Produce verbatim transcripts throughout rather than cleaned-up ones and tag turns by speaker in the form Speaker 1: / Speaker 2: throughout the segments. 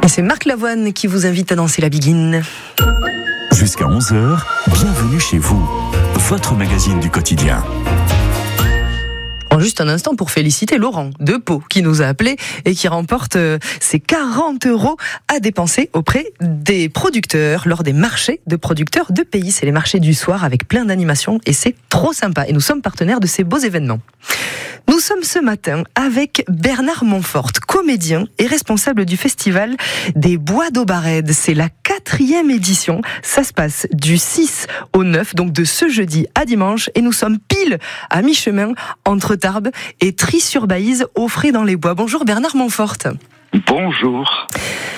Speaker 1: Et c'est Marc Lavoine qui vous invite à danser la biguine.
Speaker 2: Jusqu'à onze heures, bienvenue chez vous, votre magazine du quotidien.
Speaker 1: En juste un instant pour féliciter Laurent de Pau qui nous a appelé et qui remporte euh, ses quarante euros à dépenser auprès des producteurs lors des marchés de producteurs de pays. C'est les marchés du soir avec plein d'animations et c'est trop sympa. Et nous sommes partenaires de ces beaux événements. Nous sommes ce matin avec Bernard Montfort, comédien et responsable du festival des Bois d'Aubarède. C'est la quatrième édition. Ça se passe du six au neuf, donc de ce jeudi à dimanche. Et nous sommes pile à mi-chemin entre Tarbes et Trie-sur-Baïse, au frais dans les bois. Bonjour Bernard Montfort.
Speaker 3: Bonjour.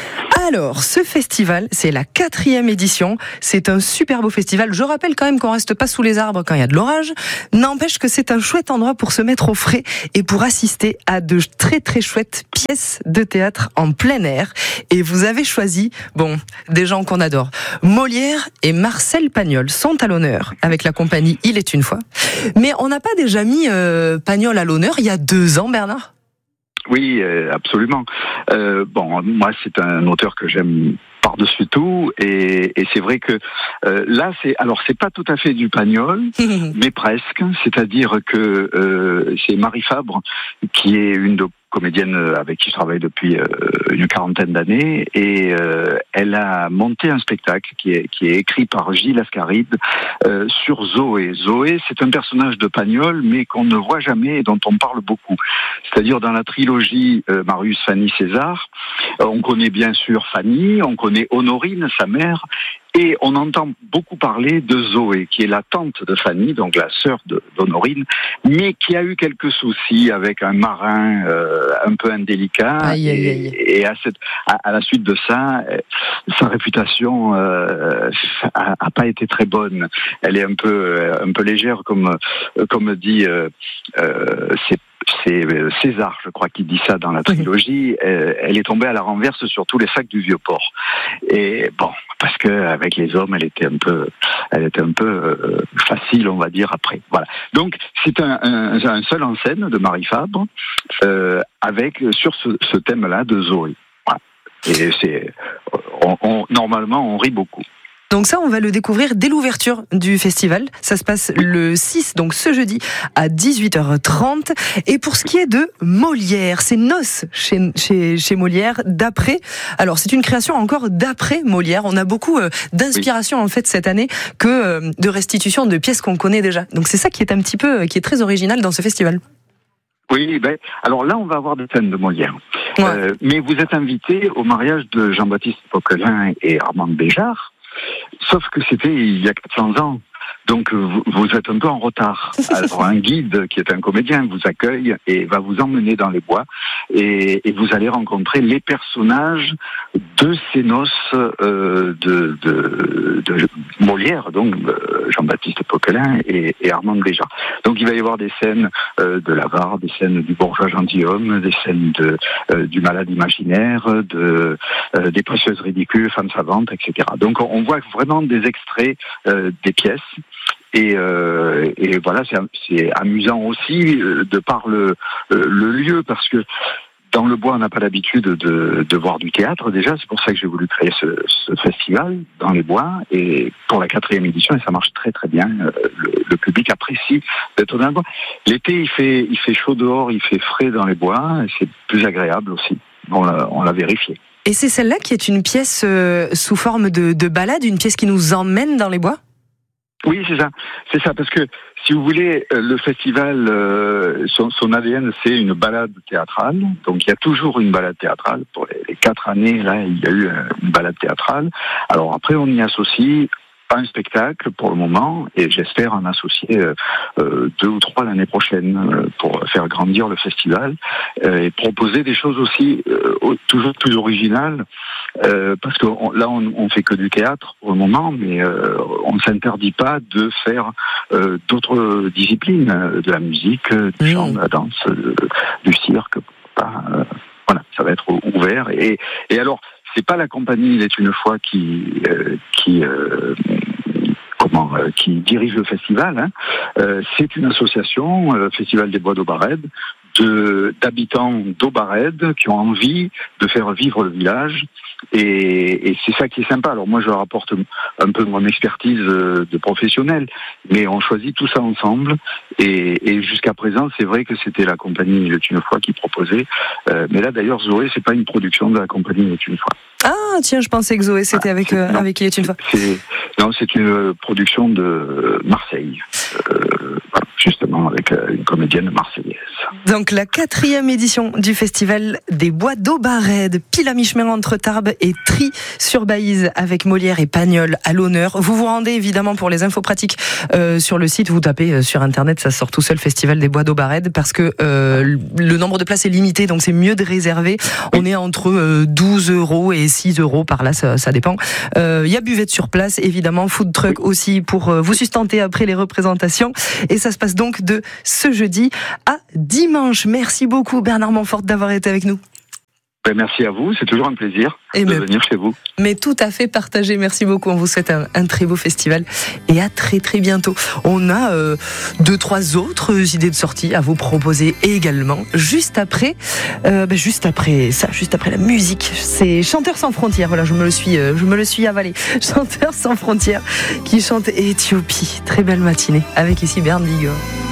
Speaker 1: Alors, ce festival, c'est la quatrième édition. C'est un super beau festival. Je rappelle quand même qu'on reste pas sous les arbres quand il y a de l'orage. N'empêche que c'est un chouette endroit pour se mettre au frais et pour assister à de très très chouettes pièces de théâtre en plein air. Et vous avez choisi, bon, des gens qu'on adore. Molière et Marcel Pagnol sont à l'honneur avec la compagnie Il est une fois. Mais on n'a pas déjà mis euh, Pagnol à l'honneur il y a deux ans, Bernard ?
Speaker 3: Oui, euh, absolument. Euh, bon, moi, c'est un auteur que j'aime par-dessus tout, et, et c'est vrai que euh, là, c'est alors c'est pas tout à fait du Pagnol, mais presque. C'est-à-dire que euh, c'est Marie Fabre, qui est une de comédienne avec qui je travaille depuis euh, une quarantaine d'années, et euh, elle a monté un spectacle qui est, qui est écrit par Gilles Ascaride euh, sur Zoé. Zoé, c'est un personnage de Pagnol, mais qu'on ne voit jamais et dont on parle beaucoup. C'est-à-dire dans la trilogie euh, Marius, Fanny, César, euh, on connaît bien sûr Fanny, on connaît Honorine, sa mère, et on entend beaucoup parler de Zoé, qui est la tante de Fanny, donc la sœur de, d'Honorine, mais qui a eu quelques soucis avec un marin euh, un peu indélicat.
Speaker 1: Aïe, aïe, aïe.
Speaker 3: Et, et à, cette, à, à la suite de ça, sa réputation euh, a, a pas été très bonne. Elle est un peu, un peu légère, comme, comme dit euh, euh, c'est C'est César, je crois, qui dit ça dans la trilogie. Elle est tombée à la renverse sur tous les sacs du Vieux-Port. Et bon, parce que avec les hommes, elle était un peu, elle était un peu euh, facile, on va dire après. Voilà. Donc c'est un, un, un seul en scène de Marie Fabre euh, avec sur ce, ce thème-là de Zoé. Voilà. Et c'est, on, on, normalement, on rit beaucoup.
Speaker 1: Donc ça, on va le découvrir dès l'ouverture du festival. Ça se passe le six, donc ce jeudi, à dix-huit heures trente. Et pour ce qui est de Molière, c'est Noces chez, chez, chez Molière, d'après... Alors, c'est une création encore d'après Molière. On a beaucoup euh, d'inspiration, oui. en fait, cette année, que euh, de restitution de pièces qu'on connaît déjà. Donc c'est ça qui est un petit peu, qui est très original dans ce festival.
Speaker 3: Oui, ben, alors là, on va avoir des scènes de Molière.
Speaker 1: Ouais.
Speaker 3: Euh, mais vous êtes invité au mariage de Jean-Baptiste Poquelin et Armand Béjart. Sauf que c'était il y a quatre cents ans. Donc vous, vous êtes un peu en retard. Alors un guide qui est un comédien vous accueille et va vous emmener dans les bois et, et vous allez rencontrer les personnages de ces noces euh, de, de, de Molière, donc euh, Jean-Baptiste Poquelin et, et Armand Béjart. Donc il va y avoir des scènes euh, de l'avare, des scènes du bourgeois gentilhomme, des scènes de, euh, du malade imaginaire, de, euh, des précieuses ridicules, femmes savantes, et cetera. Donc on voit vraiment des extraits euh, des pièces. Et, euh, et voilà, c'est, c'est amusant aussi euh, de par le, euh, le lieu, parce que dans le bois, on n'a pas l'habitude de, de voir du théâtre déjà. C'est pour ça que j'ai voulu créer ce, ce festival dans les bois. Et pour la quatrième édition, et ça marche très très bien. Le, le public apprécie d'être dans le bois. L'été, il fait, il fait chaud dehors, il fait frais dans les bois. Et c'est plus agréable aussi. On l'a, on l'a vérifié.
Speaker 1: Et c'est celle-là qui est une pièce euh, sous forme de, de balade, une pièce qui nous emmène dans les bois ?
Speaker 3: Oui, c'est ça, c'est ça, parce que si vous voulez, le festival, euh, son, son A D N, c'est une balade théâtrale. Donc il y a toujours une balade théâtrale. Pour les, les quatre années, là, il y a eu une balade théâtrale. Alors après, on y associe un spectacle pour le moment, et j'espère en associer euh, deux ou trois l'année prochaine euh, pour faire grandir le festival euh, et proposer des choses aussi euh, toujours plus originales. Euh, parce que on, là, on, on fait que du théâtre pour le moment, mais euh, on ne s'interdit pas de faire euh, d'autres disciplines, euh, de la musique, du chant, de la danse, euh, du cirque. Euh, voilà, ça va être ouvert. Et, et alors, c'est pas la compagnie Il est une fois qui euh, qui euh, comment euh, qui dirige le festival. Hein. Euh, c'est une association, euh, Festival des Bois d'Aubarède, de, d'habitants d'Aubarède qui ont envie de faire vivre le village. Et, et c'est ça qui est sympa. Alors moi, je rapporte un peu mon expertise de professionnel, mais on choisit tout ça ensemble. Et, et jusqu'à présent, c'est vrai que c'était la compagnie Il est une fois qui proposait. Euh, mais là, d'ailleurs, Zoé, c'est pas une production de la compagnie Il est une fois.
Speaker 1: Ah tiens, je pensais que Zoé, c'était ah, avec euh,
Speaker 3: non,
Speaker 1: avec Il est une fois.
Speaker 3: C'est, non, c'est une production de Marseille. Euh, voilà, justement, avec une comédienne marseillaise.
Speaker 1: Donc la quatrième édition du Festival des Bois d'Aubarède, pile à mi-chemin entre Tarbes et Trie-sur-Baïse, avec Molière et Pagnol à l'honneur. Vous vous rendez évidemment pour les infos pratiques euh, sur le site, vous tapez euh, sur internet, ça sort tout seul, Festival des Bois d'Aubarède, parce que euh, le nombre de places est limité, donc c'est mieux de réserver. On est entre euh, douze euros et six euros par là, ça, ça dépend. Il euh, y a buvette sur place, évidemment, food truck aussi pour euh, vous sustenter après les représentations. Et ça se passe donc de ce jeudi à dimanche. Merci beaucoup Bernard Montfort d'avoir été avec nous.
Speaker 3: Ben merci à vous, c'est toujours un plaisir
Speaker 1: et
Speaker 3: de
Speaker 1: me...
Speaker 3: venir chez vous.
Speaker 1: Mais tout à fait partagé, merci beaucoup. On vous souhaite un, un très beau festival et à très très bientôt. On a euh, deux, trois autres idées de sortie à vous proposer également. Juste après, euh, ben juste après ça, juste après la musique, c'est Chanteurs sans frontières. Voilà, je me le suis, euh, je me le suis avalé. Chanteurs sans frontières qui chante Éthiopie. Très belle matinée avec ici Berne Bigorre.